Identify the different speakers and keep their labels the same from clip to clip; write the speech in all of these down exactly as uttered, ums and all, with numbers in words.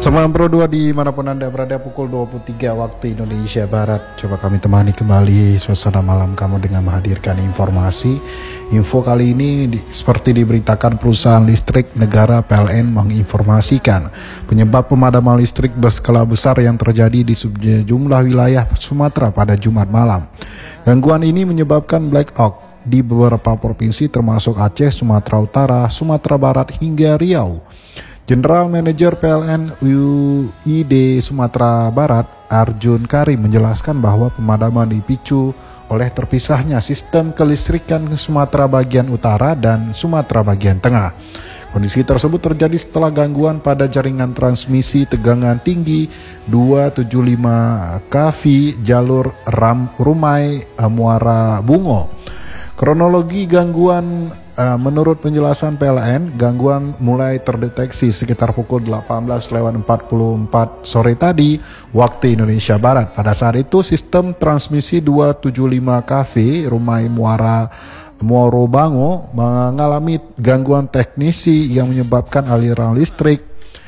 Speaker 1: sembilan puluh dua dimanapun Anda berada, pukul dua puluh tiga waktu Indonesia Barat. Coba kami temani kembali suasana malam kamu dengan menghadirkan informasi. Info kali ini di, seperti diberitakan perusahaan listrik negara P L N menginformasikan penyebab pemadaman listrik berskala besar yang terjadi di sejumlah wilayah Sumatera pada Jumat malam. Gangguan ini menyebabkan blackout di beberapa provinsi termasuk Aceh, Sumatera Utara, Sumatera Barat hingga Riau. General Manager P L N U I D Sumatera Barat, Arjun Karim, menjelaskan bahwa pemadaman dipicu oleh terpisahnya sistem kelistrikan Sumatera bagian utara dan Sumatera bagian tengah. Kondisi tersebut terjadi setelah gangguan pada jaringan transmisi tegangan tinggi dua tujuh lima K V jalur Ram Rumai Muara Bungo. Kronologi gangguan uh, menurut penjelasan P L N, gangguan mulai terdeteksi sekitar pukul delapan belas lewat empat puluh empat sore tadi waktu Indonesia Barat. Pada saat itu sistem transmisi dua tujuh lima K V Rumai Muara Muara Bungo mengalami gangguan teknisi yang menyebabkan aliran listrik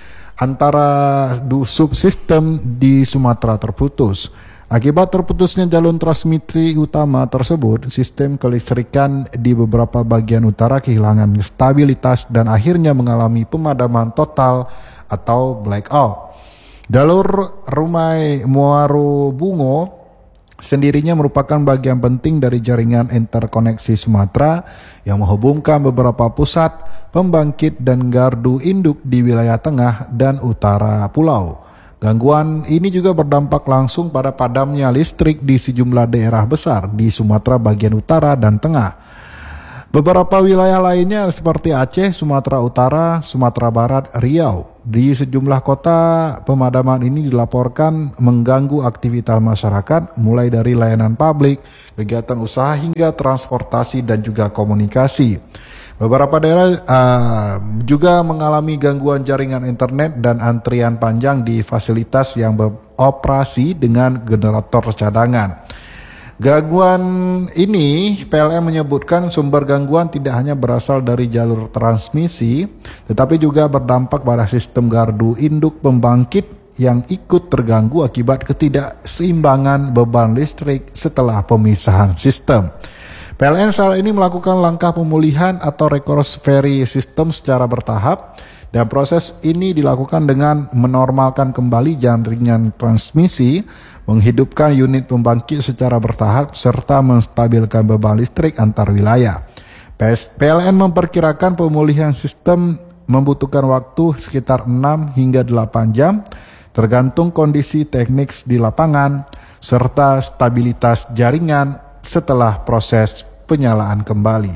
Speaker 1: antara subsistem di Sumatera terputus. Akibat terputusnya jalur transmisi utama tersebut, sistem kelistrikan di beberapa bagian utara kehilangan stabilitas dan akhirnya mengalami pemadaman total atau blackout. Jalur Rumai Muara Bungo sendirinya merupakan bagian penting dari jaringan interkoneksi Sumatera yang menghubungkan beberapa pusat pembangkit dan gardu induk di wilayah tengah dan utara pulau. Gangguan ini juga berdampak langsung pada padamnya listrik di sejumlah daerah besar di Sumatera bagian utara dan tengah. Beberapa wilayah lainnya seperti Aceh, Sumatera Utara, Sumatera Barat, Riau. Di sejumlah kota pemadaman ini dilaporkan mengganggu aktivitas masyarakat mulai dari layanan publik, kegiatan usaha hingga transportasi dan juga komunikasi. Beberapa daerah uh, juga mengalami gangguan jaringan internet dan antrian panjang di fasilitas yang beroperasi dengan generator cadangan. Gangguan ini, P L N menyebutkan sumber gangguan tidak hanya berasal dari jalur transmisi, tetapi juga berdampak pada sistem gardu induk pembangkit yang ikut terganggu akibat ketidakseimbangan beban listrik setelah pemisahan sistem. P L N saat ini melakukan langkah pemulihan atau recovery sistem secara bertahap, dan proses ini dilakukan dengan menormalkan kembali jaringan transmisi, menghidupkan unit pembangkit secara bertahap, serta menstabilkan beban listrik antar wilayah. P L N memperkirakan pemulihan sistem membutuhkan waktu sekitar enam hingga delapan jam, tergantung kondisi teknis di lapangan, serta stabilitas jaringan setelah proses penyalaan kembali.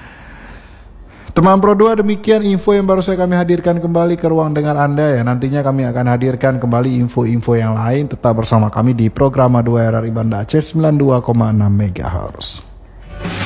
Speaker 1: Teman Pro dua, demikian info yang baru saya kami hadirkan kembali ke ruang dengar Anda ya. Nantinya kami akan hadirkan kembali info-info yang lain. Tetap bersama kami di program dua R R I Banda Aceh sembilan puluh dua koma enam megahertz.